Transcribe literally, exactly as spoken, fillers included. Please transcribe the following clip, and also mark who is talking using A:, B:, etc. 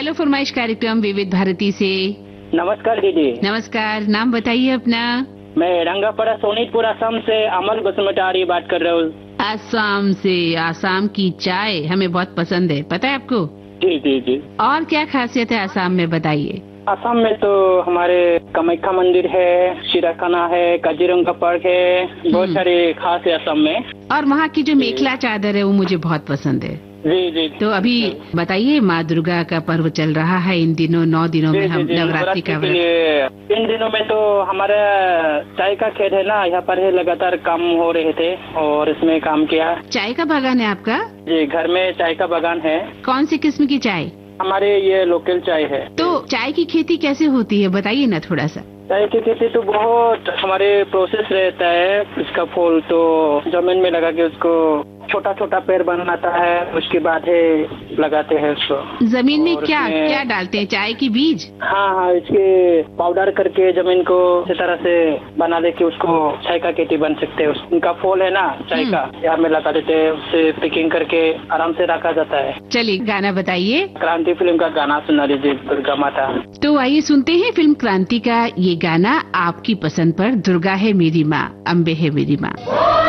A: Hello फरमाइश कार्यक्रम विविध भारती से।
B: नमस्कार दीदी।
A: नमस्कार, नाम बताइए अपना।
B: मैं रंगापड़ा सोनीतपुर असम से अमल बसुमतारी बात कर रहा हूँ।
A: असम से। असम की चाय हमें बहुत पसंद है, पता है आपको?
B: जी जी जी।
A: और क्या खासियत है असम में, बताइए।
B: असम में तो हमारे कामाख्या मंदिर है, सिराखाना है, काजीरंगा पार्क है, बहुत सारे खास है असम में।
A: और वहाँ की जो मेखला चादर है वो मुझे बहुत पसंद है।
B: जी जी।
A: तो अभी बताइए, माँ दुर्गा का पर्व चल रहा है इन दिनों, नौ दिनों में हम नवरात्रि का व्रत।
B: इन दिनों में तो हमारा चाय का खेत है ना, यहाँ पर है, लगातार काम हो रहे थे और इसमें काम किया।
A: चाय का बागान है आपका?
B: जी, घर में चाय का बागान है।
A: कौन सी किस्म की चाय?
B: हमारे ये लोकल चाय है।
A: तो चाय की खेती कैसे होती है, बताइए ना थोड़ा सा।
B: चाय की खेती तो बहुत हमारे प्रोसेस रहता है। इसका फूल तो जमीन में लगा के उसको छोटा छोटा पेड़ बनाता है, उसके बाद है लगाते हैं उसको।
A: जमीन में क्या क्या डालते हैं? चाय की बीज?
B: हाँ हाँ, इसके पाउडर करके जमीन को इस तरह से बना दे के उसको चाय का खेती बन सकते हैं। उनका फूल है ना चाय का, यहाँ में लगा देते हैं, उससे पैकिंग करके आराम से रखा जाता है।
A: चलिए गाना बताइए।
B: क्रांति फिल्म का गाना सुना दीजिए, दुर्गा माता।
A: तो आइए सुनते हैं फिल्म क्रांति का ये गाना आपकी पसंद पर। दुर्गा है मेरी माँ, अम्बे है मेरी माँ।